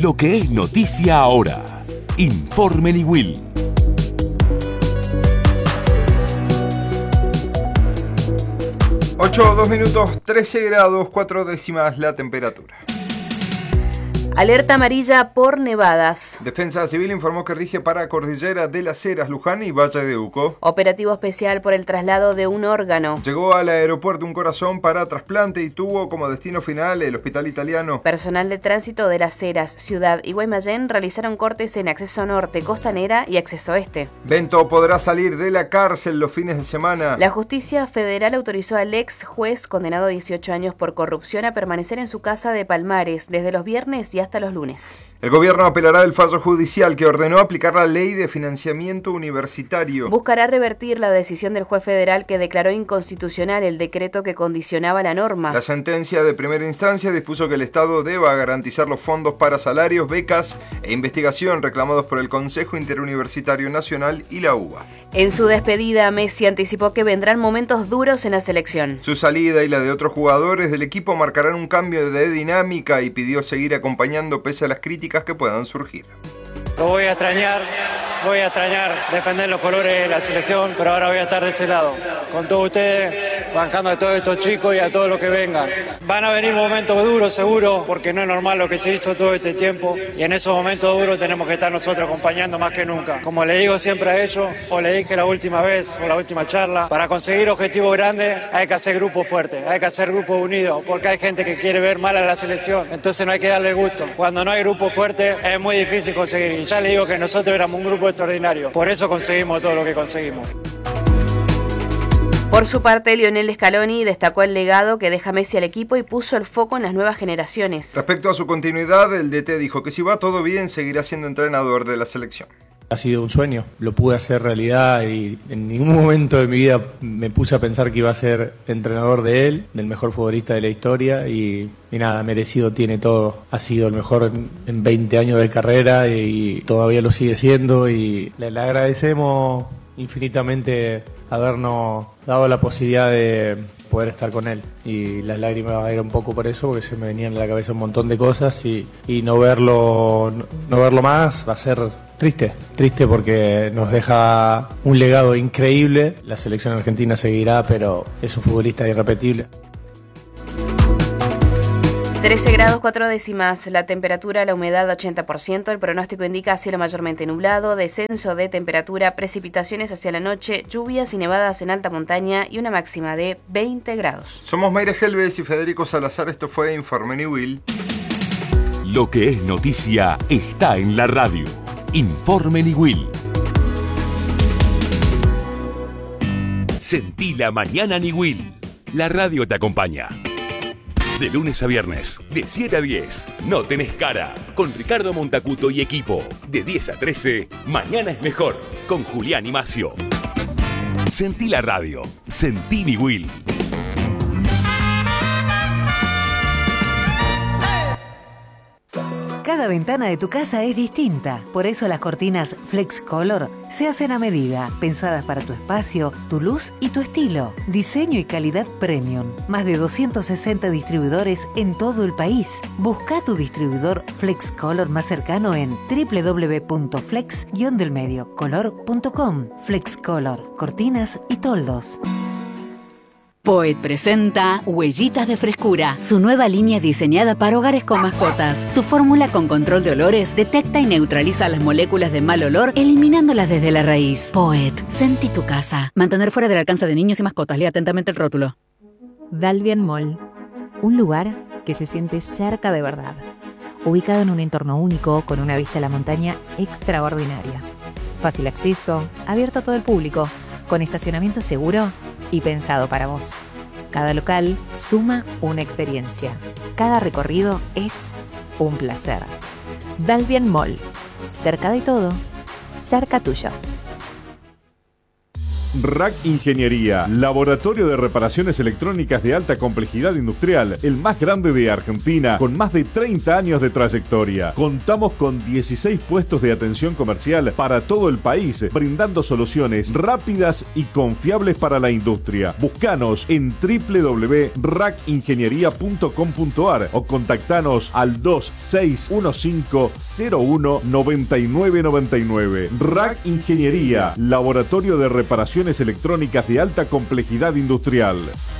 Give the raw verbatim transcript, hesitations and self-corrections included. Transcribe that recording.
Lo que es noticia ahora. Informe Niwil. ocho, dos minutos, trece grados, cuatro décimas la temperatura. Alerta amarilla por nevadas. Defensa Civil informó que rige para Cordillera de las Heras, Luján y Valle de Uco. Operativo especial por el traslado de un órgano. Llegó al aeropuerto un corazón para trasplante y tuvo como destino final el Hospital Italiano. Personal de tránsito de Las Heras, Ciudad y Guaymallén realizaron cortes en acceso norte, costanera y acceso este. Bento podrá salir de la cárcel los fines de semana. La justicia federal autorizó al ex juez condenado a dieciocho años por corrupción a permanecer en su casa de Palmares desde los viernes y hasta los lunes. El gobierno apelará del fallo judicial que ordenó aplicar la ley de financiamiento universitario. Buscará revertir la decisión del juez federal que declaró inconstitucional el decreto que condicionaba la norma. La sentencia de primera instancia dispuso que el Estado deba garantizar los fondos para salarios, becas e investigación reclamados por el Consejo Interuniversitario Nacional y la U B A. En su despedida, Messi anticipó que vendrán momentos duros en la selección. Su salida y la de otros jugadores del equipo marcarán un cambio de dinámica y pidió seguir acompañando pese a las críticas que puedan surgir. Lo voy a extrañar, voy a extrañar defender los colores de la selección, pero ahora voy a estar de ese lado, con todos ustedes, bancando a todos estos chicos y a todos los que vengan. Van a venir momentos duros, seguro, porque no es normal lo que se hizo todo este tiempo, y en esos momentos duros tenemos que estar nosotros acompañando más que nunca. Como le digo siempre a ellos, o le dije la última vez, o la última charla, para conseguir objetivos grandes hay que hacer grupos fuertes, hay que hacer grupos unidos, porque hay gente que quiere ver mal a la selección, entonces no hay que darle gusto. Cuando no hay grupos fuertes es muy difícil conseguir. Y ya le digo que nosotros éramos un grupo extraordinario. Por eso conseguimos todo lo que conseguimos. Por su parte, Lionel Scaloni destacó el legado que deja Messi al equipo y puso el foco en las nuevas generaciones. Respecto a su continuidad, el D T dijo que si va todo bien, seguirá siendo entrenador de la selección. Ha sido un sueño, lo pude hacer realidad y en ningún momento de mi vida me puse a pensar que iba a ser entrenador de él, del mejor futbolista de la historia y, y nada, merecido tiene todo. Ha sido el mejor en, en veinte años de carrera y, y todavía lo sigue siendo y le, le agradecemos infinitamente habernos dado la posibilidad de poder estar con él y las lágrimas eran un poco por eso porque se me venían en la cabeza un montón de cosas y, y no verlo no, no verlo más va a ser triste, triste porque nos deja un legado increíble. La selección argentina seguirá, pero es un futbolista irrepetible. trece grados cuatro décimas, la temperatura, la humedad ochenta por ciento, el pronóstico indica cielo mayormente nublado, descenso de temperatura, precipitaciones hacia la noche, lluvias y nevadas en alta montaña y una máxima de veinte grados. Somos Mayra Helves y Federico Salazar, esto fue Informe Niwil. Lo que es noticia está en la radio. Informe Niwil. Sentí la mañana Niwil. La radio te acompaña. De lunes a viernes, de siete a diez, No Tenés Cara, con Ricardo Montacuto y equipo. De diez a trece, Mañana es Mejor, con Julián y Macio. Sentí la radio, sentí Niwil. Cada ventana de tu casa es distinta, por eso las cortinas FlexColor se hacen a medida, pensadas para tu espacio, tu luz y tu estilo. Diseño y calidad premium. Más de doscientos sesenta distribuidores en todo el país. Busca tu distribuidor FlexColor más cercano en doble u doble u doble u punto flex guion del medio color punto com. FlexColor, cortinas y toldos. Poet presenta Huellitas de Frescura, su nueva línea diseñada para hogares con mascotas. Su fórmula con control de olores detecta y neutraliza las moléculas de mal olor, eliminándolas desde la raíz. Poet, sentí tu casa. Mantener fuera del alcance de niños y mascotas. Lea atentamente el rótulo. Dalvian Mall, un lugar que se siente cerca de verdad. Ubicado en un entorno único, con una vista a la montaña extraordinaria. Fácil acceso, abierto a todo el público, con estacionamiento seguro y pensado para vos. Cada local suma una experiencia. Cada recorrido es un placer. Dalvian Mall. Cerca de todo, cerca tuyo. Rack Ingeniería, laboratorio de reparaciones electrónicas de alta complejidad industrial, el más grande de Argentina, con más de treinta años de trayectoria. Contamos con dieciséis puestos de atención comercial para todo el país, brindando soluciones rápidas y confiables para la industria. Búscanos en doble u doble u doble u punto rack ingeniería punto com punto a r o contactanos al dos seis uno cinco cero uno nueve nueve nueve nueve. Rack Ingeniería, laboratorio de reparaciones electrónicas de alta complejidad industrial.